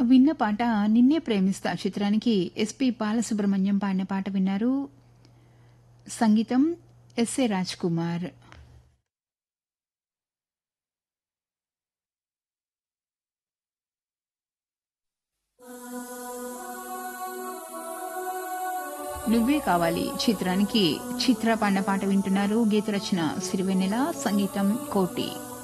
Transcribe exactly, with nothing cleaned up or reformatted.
విన్న పాట 'నిన్నే ప్రేమిస్తా' చిత్రానికి ఎస్పి బాలసుబ్రహ్మణ్యం పాడిన పాట విన్నారు. సంగీతం ఎస్ఏ రాజ్ కుమార్. నువ్వే కావాలి చిత్రానికి చిత్ర పాడిన పాట వింటున్నారు. గీత రచన సిరివెన్నెల, సంగీతం కోటి.